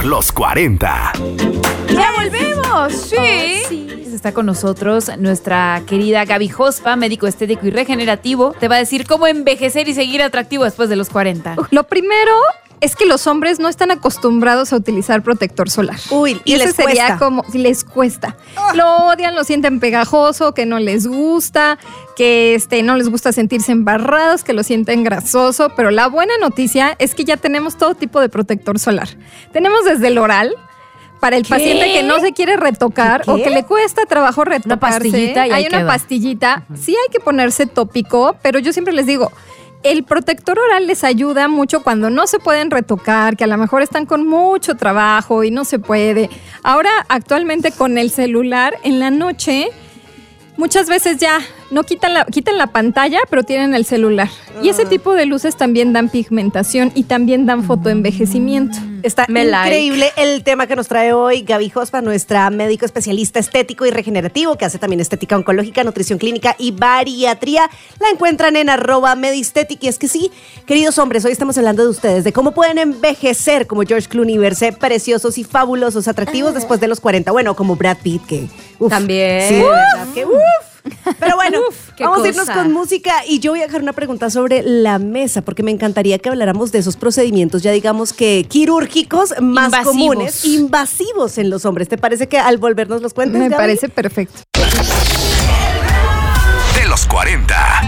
los 40. ¡Ya volvemos! Sí. Está con nosotros nuestra querida Gaby Jospa, médico estético y regenerativo. Te va a decir cómo envejecer y seguir atractivo después de los 40. Lo primero es que los hombres no están acostumbrados a utilizar protector solar. Uy, y ese les sería cuesta. como si les cuesta. Lo odian, lo sienten pegajoso, que no les gusta, que no les gusta sentirse embarrados, que lo sienten grasoso. Pero la buena noticia es que ya tenemos todo tipo de protector solar. Tenemos desde el oral, para el paciente que no se quiere retocar o que le cuesta trabajo retocarse. Una pastillita y ahí hay una queda. pastillita. Sí hay que ponerse tópico, pero yo siempre les digo, el protector oral les ayuda mucho cuando no se pueden retocar, que a lo mejor están con mucho trabajo y no se puede. Ahora, actualmente con el celular, en la noche, muchas veces ya no quitan la pantalla, pero tienen el celular. Y ese tipo de luces también dan pigmentación y también dan fotoenvejecimiento. Está increíble el tema que nos trae hoy Gaby Jospa, nuestra médico especialista estético y regenerativo, que hace también estética oncológica, nutrición clínica y bariatría. La encuentran en @medisthetic. Y es que sí, queridos hombres, hoy estamos hablando de ustedes, de cómo pueden envejecer como George Clooney, verse preciosos y fabulosos, atractivos después de los 40. Bueno, como Brad Pitt, que También. sí, de verdad que Pero bueno, qué vamos a irnos cosa. con música y yo voy a dejar una pregunta sobre la mesa porque me encantaría que habláramos de esos procedimientos ya digamos que quirúrgicos más Invasivos. comunes, invasivos en los hombres. ¿Te parece que al volvernos los cuentes? Me Gaby? parece perfecto. De los 40.